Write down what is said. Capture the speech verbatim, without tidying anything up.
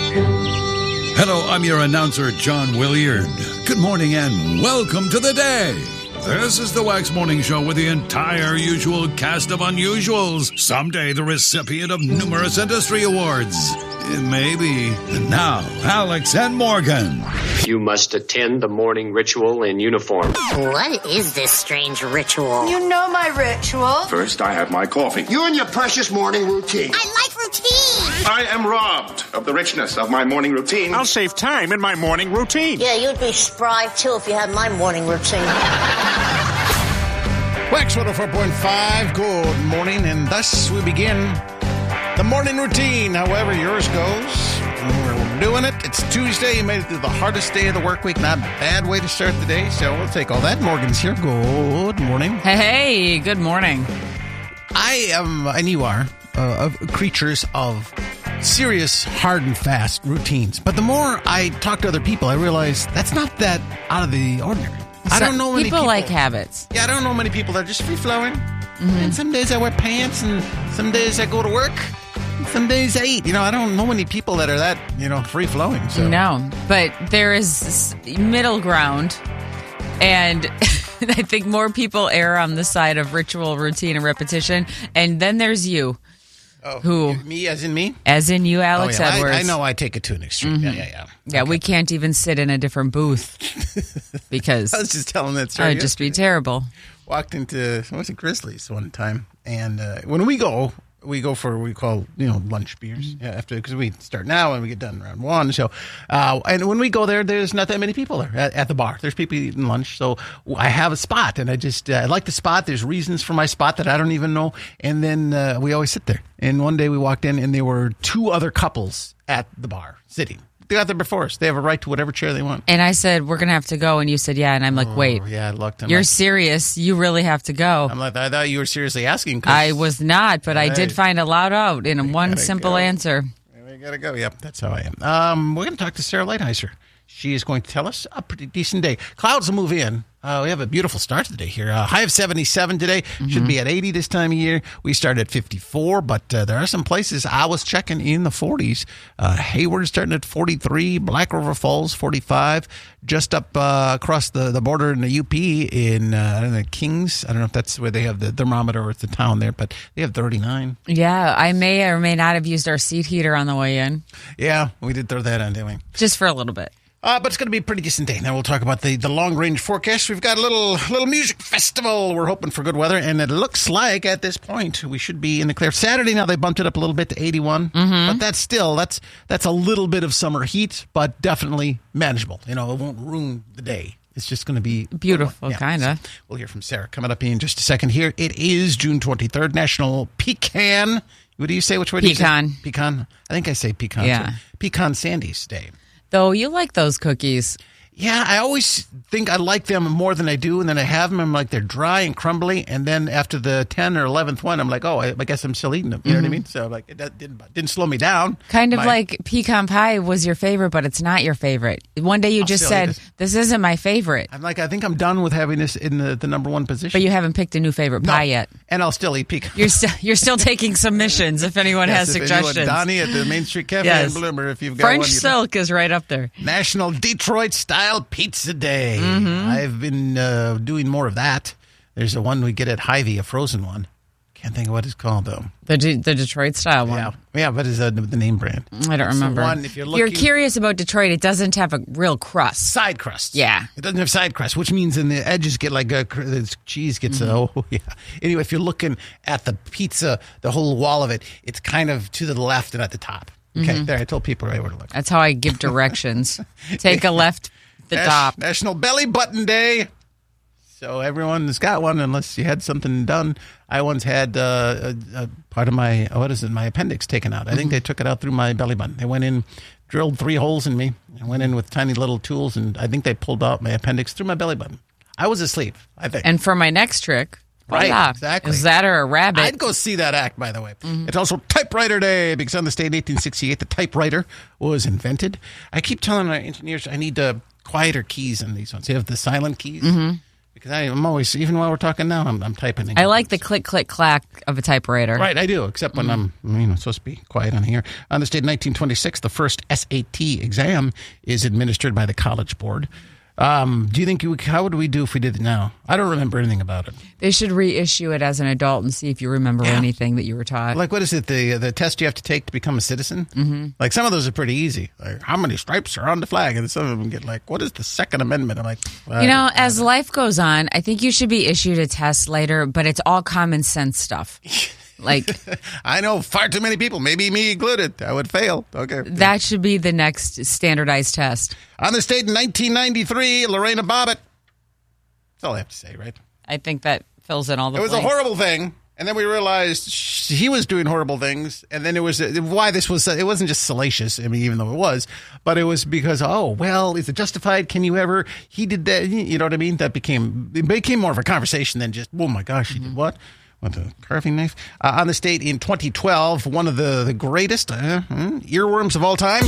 Hello, I'm your announcer, John Williard. Good morning and welcome to the day. This is the Wax Morning Show with the entire usual cast of unusuals. Someday the recipient of numerous industry awards. Maybe. And now, Alex and Morgan. You must attend the morning ritual in uniform. What is this strange ritual? You know my ritual. First, I have my coffee. You and your precious morning routine. I like routine. I am robbed of the richness of my morning routine. I'll save time in my morning routine. Yeah, you'd be spry, too, if you had my morning routine. Wax one oh four point five, good morning, and thus we begin the morning routine, however yours goes. We're doing it. It's Tuesday. You made it through the hardest day of the work week. Not a bad way to start the day, so we'll take all that. Morgan's here. Good morning. Hey, good morning. I am, and you are, uh, creatures of serious, hard and fast routines. But the more I talk to other people, I realize that's not that out of the ordinary. So I don't know many people. People like habits. Yeah, I don't know many people that are just free-flowing. Mm-hmm. And some days I wear pants, and some days I go to work, and some days I eat. You know, I don't know many people that are that, you know, free-flowing. So. No, but there is this middle ground, and I think more people err on the side of ritual, routine, and repetition. And then there's you. Oh, who? Me, as in me? As in you, Alex oh, yeah. Edwards. I, I know I take it to an extreme. Mm-hmm. Yeah, yeah, yeah. Yeah, okay. We can't even sit in a different booth because I was just telling that story. It would just be terrible. Walked into, what was it, Grizzlies one time. And uh, when we go, we go for what we call, you know, lunch beers. Mm-hmm. Yeah, after, because we start now and we get done around one. So, uh, and when we go there, there's not that many people there at, at the bar. There's people eating lunch. So I have a spot, and I just, uh, I like the spot. There's reasons for my spot that I don't even know. And then uh, we always sit there. And one day we walked in, and there were two other couples at the bar sitting. They got there before us. They have a right to whatever chair they want. And I said, we're going to have to go. And you said, yeah. And I'm like, oh, wait. Yeah, I looked. I'm You're like, serious. You really have to go. I'm like, I thought you were seriously asking. I was not, but right. I did find a loud out in one simple go. answer. We got to go. Yep, that's how I am. Um, we're going to talk to Sarah Lighthizer. She is going to tell us a pretty decent day. Clouds will move in. Uh, we have a beautiful start to the day here. Uh, high of seventy-seven today. Mm-hmm. Should be at eighty this time of year. We started at fifty-four, but uh, there are some places I was checking in the forties. Uh, Hayward starting at forty-three. Black River Falls, forty-five. Just up uh, across the, the border in the U P in uh, I don't know, Kings. I don't know if that's where they have the thermometer or it's the town there, but they have thirty-nine. Yeah, I may or may not have used our seat heater on the way in. Yeah, we did throw that on, didn't we? Just for a little bit. Uh, but it's going to be a pretty decent day. Now we'll talk about the, the long-range forecast. We've got a little little music festival. We're hoping for good weather, and it looks like at this point we should be in the clear. Saturday now they bumped it up a little bit to eighty-one, mm-hmm. but that's still that's that's a little bit of summer heat, but definitely manageable. You know, it won't ruin the day. It's just going to be beautiful, yeah, kind of. So we'll hear from Sarah coming up in just a second here. It is June twenty-third, National Pecan. What do you say? Which way do pecan. you say? Pecan. I think I say pecan. Yeah. So pecan Sandies Day. Though you like those cookies. Yeah, I always think I like them more than I do, and then I have them, I'm like, they're dry and crumbly, and then after the tenth or eleventh one, I'm like, oh, I, I guess I'm still eating them. You mm-hmm. know what I mean? So, like, it didn't, didn't slow me down. Kind of my, like pecan pie was your favorite, but it's not your favorite. One day you I'll just said, this isn't my favorite. I'm like, I think I'm done with having this in the, the number one position. But you haven't picked a new favorite no, pie yet. And I'll still eat pecan. You're, st- you're still taking submissions if anyone yes, has if suggestions. Anyone, Donnie at the Main Street Cafe yes. in Bloomer, if you've got French one. French Silk know. Is right up there. National Detroit-style Pizza Day. Mm-hmm. I've been uh, doing more of that. There's a one we get at Hy-Vee, a frozen one. Can't think of what it's called, though. The D- the Detroit style one. Yeah, yeah. What is uh, the name brand? I don't it's remember. One, if you're, if looking, you're curious about Detroit, it doesn't have a real crust. Side crust. Yeah. It doesn't have side crust, which means in the edges get like a, the cheese gets, mm-hmm. uh, oh, yeah. Anyway, if you're looking at the pizza, the whole wall of it, it's kind of to the left and at the top. Okay, mm-hmm. there, I told people right where to look. That's how I give directions. Take a left, the Nas- top. National Belly Button Day. So everyone's got one unless you had something done. I once had uh, a, a part of my, what is it, my appendix taken out. I mm-hmm. think they took it out through my belly button. They went in, drilled three holes in me, and went in with tiny little tools, and I think they pulled out my appendix through my belly button. I was asleep, I think. And for my next trick, right, yeah, exactly. Is that or a rabbit? I'd go see that act, by the way. Mm-hmm. It's also Typewriter Day, because on this day in eighteen sixty-eight, the typewriter was invented. I keep telling our engineers I need uh, quieter keys on these ones. You have the silent keys. Mm-hmm. Because I, I'm always, even while we're talking now, I'm, I'm typing. I like the click, click, clack of a typewriter. Right, I do, except when mm. I'm you know, supposed to be quiet on here. On this date in nineteen twenty-six, the first S A T exam is administered by the College Board. Um, do you think, you, how would we do if we did it now? I don't remember anything about it. They should reissue it as an adult and see if you remember yeah. anything that you were taught. Like, what is it, the the test you have to take to become a citizen? Mm-hmm. Like, some of those are pretty easy. Like, how many stripes are on the flag? And some of them get like, what is the Second Amendment? I'm like, well, you know, as life goes on, I think you should be issued a test later, but it's all common sense stuff. Like, I know far too many people, maybe me included, I would fail. Okay, that should be the next standardized test. On this date in nineteen ninety-three, Lorena Bobbitt. That's all I have to say, right? I think that fills in all the. It was blanks. a horrible thing, and then we realized she, he was doing horrible things, and then it was uh, why this was. Uh, it wasn't just salacious. I mean, even though it was, but it was because oh well, is it justified? Can you ever? He did that. You know what I mean? That became it became more of a conversation than just oh my gosh, he mm-hmm. did what. With a carving knife. Uh, on this date in twenty twelve, one of the, the greatest uh, earworms of all time.